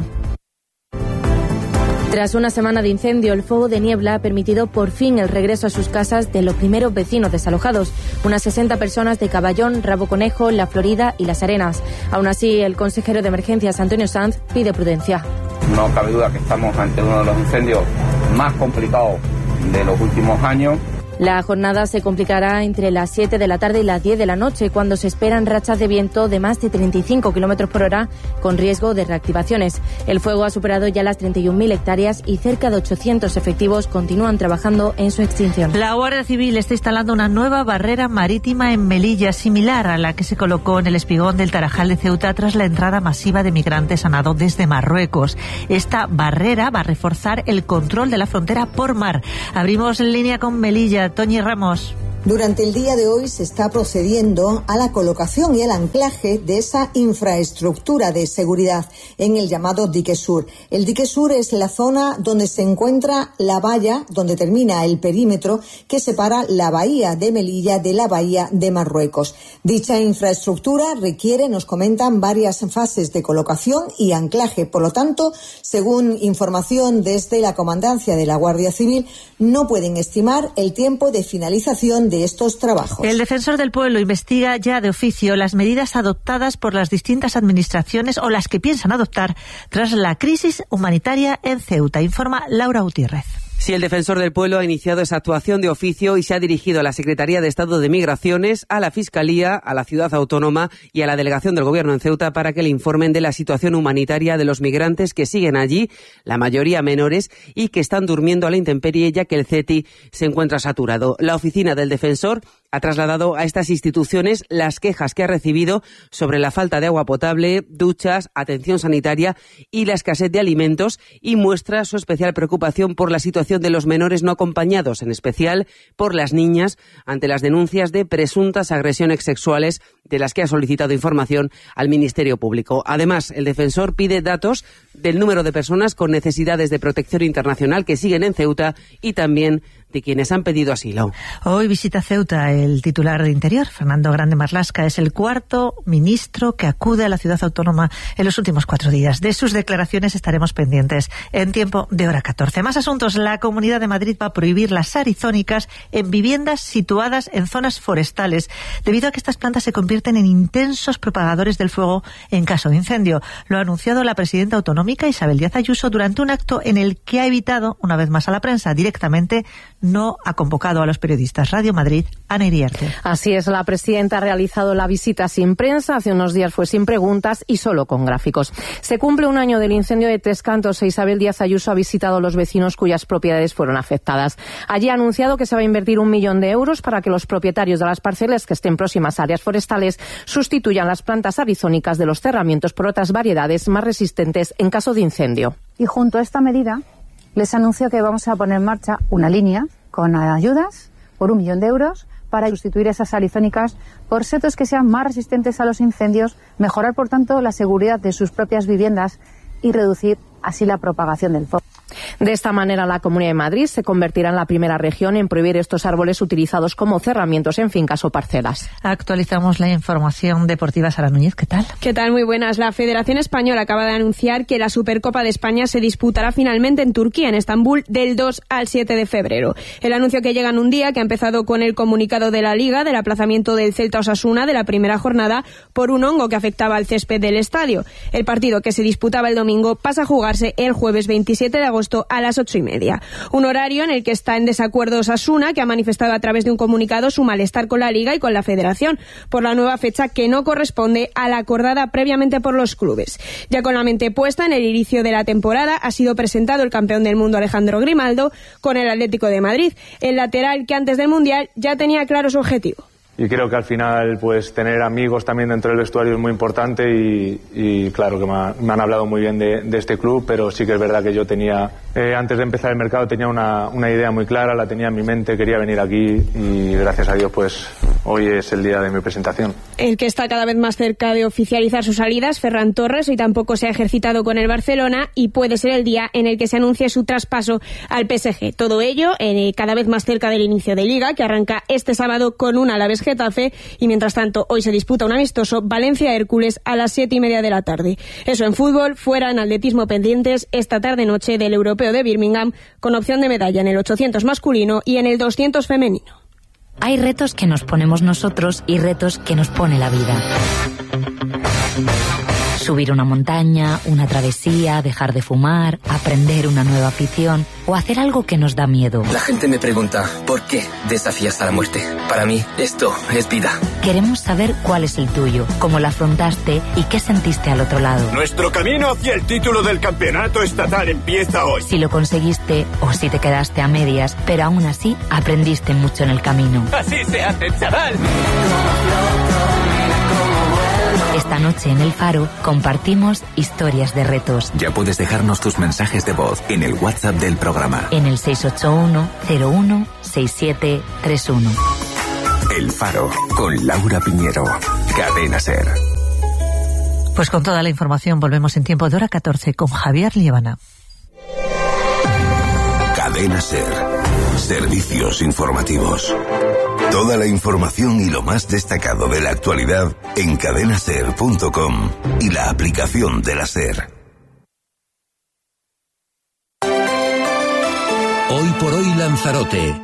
Tras una semana de incendio, el fuego de Niebla ha permitido por fin el regreso a sus casas de los primeros vecinos desalojados, unas sesenta personas de Caballón, Rabo Conejo, La Florida y Las Arenas. Aún así, el consejero de Emergencias, Antonio Sanz, pide prudencia. No cabe duda que estamos ante uno de los incendios más complicados de los últimos años. La jornada se complicará entre las siete de la tarde y las diez de la noche, cuando se esperan rachas de viento de más de treinta y cinco kilómetros por hora, con riesgo de reactivaciones. El fuego ha superado ya las treinta y un mil hectáreas y cerca de ochocientos efectivos continúan trabajando en su extinción. La Guardia Civil está instalando una nueva barrera marítima en Melilla, similar a la que se colocó en el espigón del Tarajal de Ceuta tras la entrada masiva de migrantes a nado desde Marruecos. Esta barrera va a reforzar el control de la frontera por mar. Abrimos en línea con Melilla. Toñi Ramos. Durante el día de hoy se está procediendo a la colocación y el anclaje de esa infraestructura de seguridad en el llamado Dique Sur. El Dique Sur es la zona donde se encuentra la valla, donde termina el perímetro que separa la bahía de Melilla de la bahía de Marruecos. Dicha infraestructura requiere, nos comentan, varias fases de colocación y anclaje. Por lo tanto, según información desde la Comandancia de la Guardia Civil, no pueden estimar el tiempo de finalización de de estos trabajos. El defensor del pueblo investiga ya de oficio las medidas adoptadas por las distintas administraciones o las que piensan adoptar tras la crisis humanitaria en Ceuta, informa Laura Gutiérrez. Sí, el defensor del pueblo ha iniciado esa actuación de oficio y se ha dirigido a la Secretaría de Estado de Migraciones, a la Fiscalía, a la Ciudad Autónoma y a la Delegación del Gobierno en Ceuta para que le informen de la situación humanitaria de los migrantes que siguen allí, la mayoría menores, y que están durmiendo a la intemperie ya que el C E T I se encuentra saturado. La oficina del defensor ha trasladado a estas instituciones las quejas que ha recibido sobre la falta de agua potable, duchas, atención sanitaria y la escasez de alimentos, y muestra su especial preocupación por la situación de los menores no acompañados, en especial por las niñas, ante las denuncias de presuntas agresiones sexuales de las que ha solicitado información al Ministerio Público. Además, el defensor pide datos del número de personas con necesidades de protección internacional que siguen en Ceuta y también de quienes han pedido asilo. Hoy visita Ceuta el titular de Interior, Fernando Grande Marlaska. Es el cuarto ministro que acude a la ciudad autónoma en los últimos cuatro días. De sus declaraciones estaremos pendientes en tiempo de hora catorce. Más asuntos. La Comunidad de Madrid va a prohibir las arizónicas en viviendas situadas en zonas forestales, debido a que estas plantas se convierten en intensos propagadores del fuego en caso de incendio. Lo ha anunciado la presidenta autonómica Isabel Díaz Ayuso durante un acto en el que ha evitado, una vez más a la prensa, directamente no ha convocado a los periodistas. Radio Madrid, Ana Iriarte. Así es, la presidenta ha realizado la visita sin prensa, hace unos días fue sin preguntas y solo con gráficos. Se cumple un año del incendio de Tres Cantos e Isabel Díaz Ayuso ha visitado a los vecinos cuyas propiedades fueron afectadas. Allí ha anunciado que se va a invertir un millón de euros para que los propietarios de las parcelas que estén próximas a áreas forestales sustituyan las plantas arizónicas de los cerramientos por otras variedades más resistentes en caso de incendio. Y junto a esta medida les anuncio que vamos a poner en marcha una línea con ayudas por un millón de euros para sustituir esas arizónicas por setos que sean más resistentes a los incendios, mejorar por tanto la seguridad de sus propias viviendas y reducir así la propagación del fuego. De esta manera, la Comunidad de Madrid se convertirá en la primera región en prohibir estos árboles utilizados como cerramientos en fincas o parcelas. Actualizamos la información deportiva. Sara Núñez, ¿qué tal? ¿Qué tal? Muy buenas. La Federación Española acaba de anunciar que la Supercopa de España se disputará finalmente en Turquía, en Estambul, del dos al siete de febrero. El anuncio que llega en un día que ha empezado con el comunicado de la Liga del aplazamiento del Celta Osasuna de la primera jornada por un hongo que afectaba al césped del estadio. El partido que se disputaba el domingo pasa a jugarse el jueves veintisiete de agosto a las ocho y media. Un horario en el que está en desacuerdo Osasuna, que ha manifestado a través de un comunicado su malestar con la Liga y con la Federación por la nueva fecha que no corresponde a la acordada previamente por los clubes. Ya con la mente puesta en el inicio de la temporada, ha sido presentado el campeón del mundo Alejandro Grimaldo con el Atlético de Madrid, el lateral que antes del Mundial ya tenía claro su objetivo. Y creo que al final pues tener amigos también dentro del vestuario es muy importante y, y claro que me, ha, me han hablado muy bien de, de este club, pero sí que es verdad que yo tenía, eh, antes de empezar el mercado tenía una, una idea muy clara, la tenía en mi mente, quería venir aquí y gracias a Dios pues hoy es el día de mi presentación. El que está cada vez más cerca de oficializar sus salidas, Ferran Torres, hoy tampoco se ha ejercitado con el Barcelona y puede ser el día en el que se anuncie su traspaso al P S G. Todo ello eh, cada vez más cerca del inicio de Liga, que arranca este sábado con un Alavés Getafe y mientras tanto hoy se disputa un amistoso Valencia-Hércules a las siete y media de la tarde. Eso en fútbol, fuera en atletismo pendientes esta tarde-noche del Europeo de Birmingham con opción de medalla en el ochocientos masculino y en el doscientos femenino. Hay retos que nos ponemos nosotros y retos que nos pone la vida. Subir una montaña, una travesía, dejar de fumar, aprender una nueva afición o hacer algo que nos da miedo. La gente me pregunta, ¿por qué desafías a la muerte? Para mí, esto es vida. Queremos saber cuál es el tuyo, cómo lo afrontaste y qué sentiste al otro lado. Nuestro camino hacia el título del campeonato estatal empieza hoy. Si lo conseguiste o si te quedaste a medias, pero aún así aprendiste mucho en el camino. Así se hace, chaval. Esta noche en El Faro compartimos historias de retos. Ya puedes dejarnos tus mensajes de voz en el WhatsApp del programa. En el seis ocho uno cero uno seis siete tres uno. El Faro, con Laura Piñero. Cadena SER. Pues con toda la información volvemos en tiempo de hora catorce con Javier Liebana. Cadena SER. Servicios informativos. Toda la información y lo más destacado de la actualidad en cadena ser punto com y la aplicación de la SER. Hoy por hoy Lanzarote.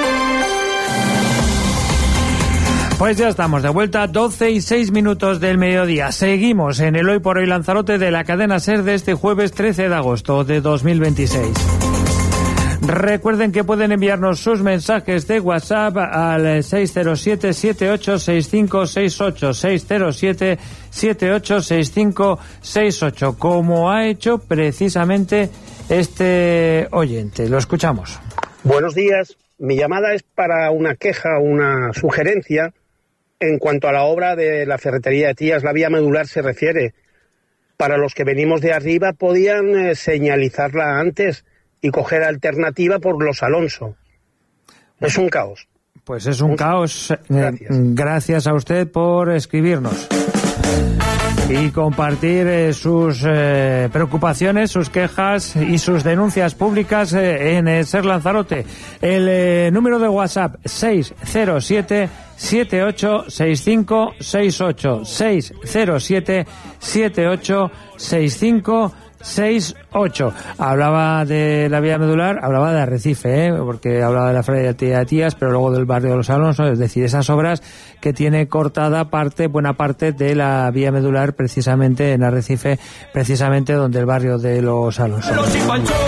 Pues ya estamos de vuelta, doce y seis minutos del mediodía. Seguimos en el Hoy por Hoy Lanzarote de la cadena SER de este jueves trece de agosto de dos mil veintiséis. Recuerden que pueden enviarnos sus mensajes de WhatsApp al seis cero siete, siete ocho seis cinco seis ocho, seis cero siete, siete ocho seis cinco seis ocho, como ha hecho precisamente este oyente. Lo escuchamos. Buenos días. Mi llamada es para una queja, una sugerencia en cuanto a la obra de la ferretería de Tías. La vía medular se refiere. Para los que venimos de arriba podían eh, señalizarla antes y coger alternativa por los Alonso. Es un caos. Pues es un, un caos. Gracias. Gracias a usted por escribirnos y compartir eh, sus eh, preocupaciones, sus quejas y sus denuncias públicas eh, en eh, SER Lanzarote. El eh, número de WhatsApp seis cero siete, siete ocho seis cinco seis ocho, seis cero siete, siete ocho seis cinco seis ocho. Hablaba de la vía medular, hablaba de Arrecife, ¿eh? Porque hablaba de la ferretería de Tías, pero luego del barrio de los Alonso, es decir, esas obras que tiene cortada parte, buena parte de la vía medular precisamente en Arrecife, precisamente donde el barrio de los Alonso.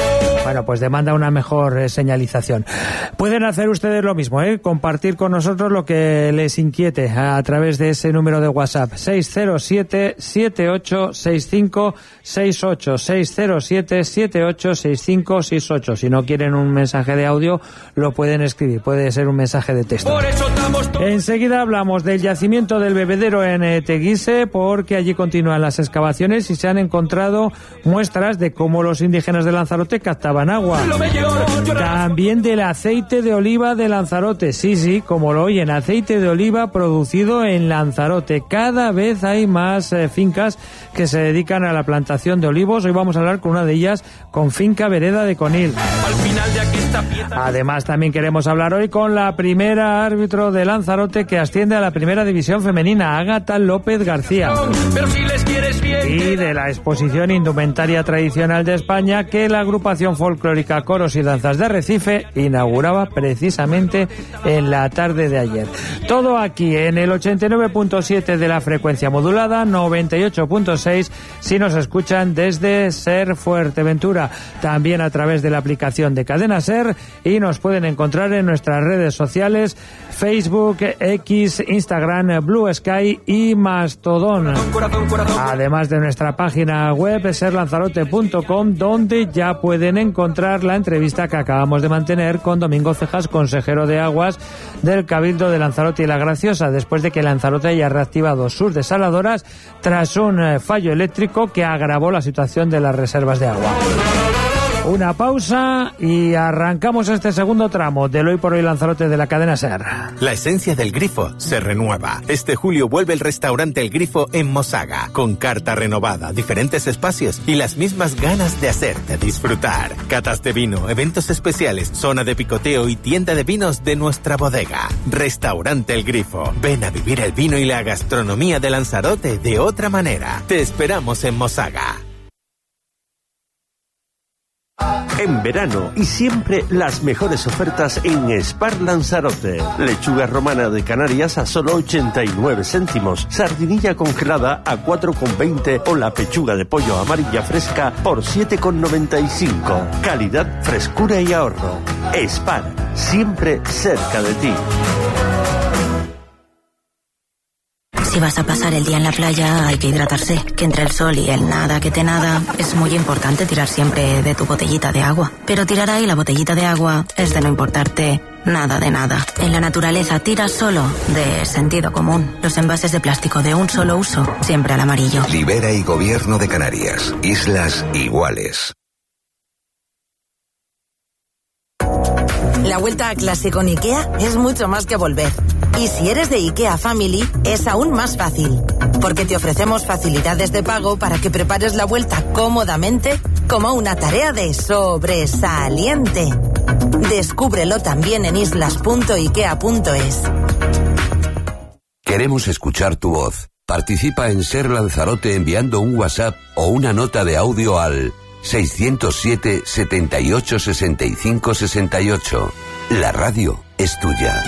Bueno, pues demanda una mejor eh, señalización. Pueden hacer ustedes lo mismo, ¿eh? Compartir con nosotros lo que les inquiete a, a través de ese número de WhatsApp. seis cero siete, siete ocho seis cinco seis ocho. seis cero siete, siete ocho seis cinco seis ocho. Si no quieren un mensaje de audio, lo pueden escribir. Puede ser un mensaje de texto. Por eso estamos todos... Enseguida hablamos del yacimiento del Bebedero en eh, Teguise, porque allí continúan las excavaciones y se han encontrado muestras de cómo los indígenas de Lanzarote captaban agua. También del aceite de oliva de Lanzarote. Sí, sí, como lo oyen, aceite de oliva producido en Lanzarote. Cada vez hay más eh, fincas que se dedican a la plantación de olivos. Hoy vamos a hablar con una de ellas, con Finca Vereda de Conil. Además, también queremos hablar hoy con la primera árbitro de Lanzarote que asciende a la primera división femenina, Ágata López García. Y de la exposición indumentaria tradicional de España que la agrupación folclórica Coros y Danzas de Recife inauguraba precisamente en la tarde de ayer. Todo aquí en el ochenta y nueve punto siete de la frecuencia modulada, noventa y ocho punto seis si nos escuchan desde Ser Fuerteventura, también a través de la aplicación de Cadena Ser, y nos pueden encontrar en nuestras redes sociales, Facebook, X, Instagram, Blue Sky y Mastodon. Además de nuestra página web ser lanzarote punto com, donde ya pueden encontrar la entrevista que acabamos de mantener con Domingo Cejas, consejero de Aguas del Cabildo de Lanzarote y La Graciosa, después de que Lanzarote haya reactivado sus desaladoras tras un eh, fallo eléctrico que agravó la situación de las reservas de agua. Una pausa y arrancamos este segundo tramo del Hoy por Hoy Lanzarote de la cadena SER. La esencia del Grifo se renueva. Este julio vuelve el restaurante El Grifo en Mosaga, con carta renovada, diferentes espacios y las mismas ganas de hacerte disfrutar. Catas de vino, eventos especiales, zona de picoteo y tienda de vinos de nuestra bodega. Restaurante El Grifo. Ven a vivir el vino y la gastronomía de Lanzarote de otra manera. Te esperamos en Mosaga. En verano y siempre las mejores ofertas en Spar Lanzarote. Lechuga romana de Canarias a solo ochenta y nueve céntimos. Sardinilla congelada a cuatro con veinte o la pechuga de pollo amarilla fresca por siete con noventa y cinco. Calidad, frescura y ahorro. Spar, siempre cerca de ti. Si vas a pasar el día en la playa, hay que hidratarse. Que entre el sol y el nada que te nada, es muy importante tirar siempre de tu botellita de agua. Pero tirar ahí la botellita de agua es de no importarte nada de nada. En la naturaleza tira solo de sentido común. Los envases de plástico de un solo uso, siempre al amarillo. Libera y Gobierno de Canarias. Islas iguales. La vuelta a clase con IKEA es mucho más que volver. Y si eres de IKEA Family, es aún más fácil. Porque te ofrecemos facilidades de pago para que prepares la vuelta cómodamente como una tarea de sobresaliente. Descúbrelo también en islas punto ikea punto es. Queremos escuchar tu voz. Participa en Ser Lanzarote enviando un WhatsApp o una nota de audio al seiscientos siete, setenta y ocho, sesenta y cinco, sesenta y ocho. La radio es tuya.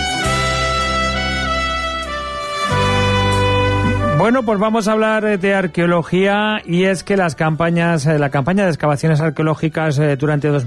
Bueno, pues vamos a hablar de arqueología, y es que las campañas, la campaña de excavaciones arqueológicas durante dos